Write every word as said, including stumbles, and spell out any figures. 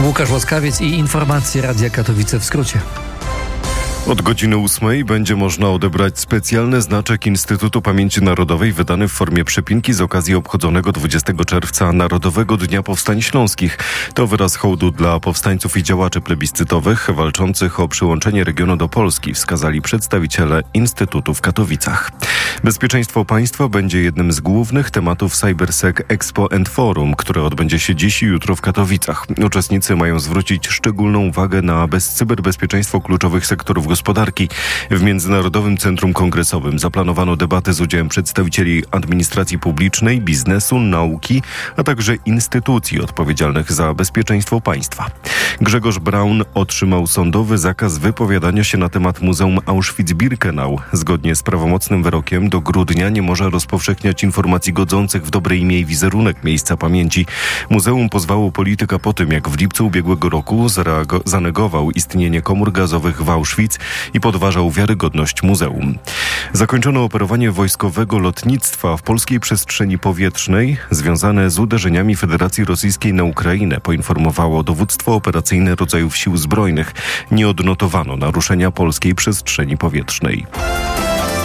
Łukasz Łaskawiec i informacje Radia Katowice w skrócie. Od godziny ósmej będzie można odebrać specjalny znaczek Instytutu Pamięci Narodowej wydany w formie przypinki z okazji obchodzonego dwudziestego czerwca Narodowego Dnia Powstań Śląskich. To wyraz hołdu dla powstańców i działaczy plebiscytowych walczących o przyłączenie regionu do Polski, wskazali przedstawiciele Instytutu w Katowicach. Bezpieczeństwo państwa będzie jednym z głównych tematów CyberSec Expo and Forum, które odbędzie się dziś i jutro w Katowicach. Uczestnicy mają zwrócić szczególną uwagę na bez cyberbezpieczeństwo kluczowych sektorów gospodarki. W Międzynarodowym Centrum Kongresowym zaplanowano debaty z udziałem przedstawicieli administracji publicznej, biznesu, nauki, a także instytucji odpowiedzialnych za bezpieczeństwo państwa. Grzegorz Braun otrzymał sądowy zakaz wypowiadania się na temat Muzeum Auschwitz-Birkenau. Zgodnie z prawomocnym wyrokiem do grudnia nie może rozpowszechniać informacji godzących w dobre imię i wizerunek miejsca pamięci. Muzeum pozwało polityka po tym, jak w lipcu ubiegłego roku zareago- zanegował istnienie komór gazowych w Auschwitz i podważał wiarygodność muzeum. Zakończono operowanie wojskowego lotnictwa w polskiej przestrzeni powietrznej związane z uderzeniami Federacji Rosyjskiej na Ukrainę, poinformowało dowództwo operacyjne rodzajów sił zbrojnych. Nie odnotowano naruszenia polskiej przestrzeni powietrznej.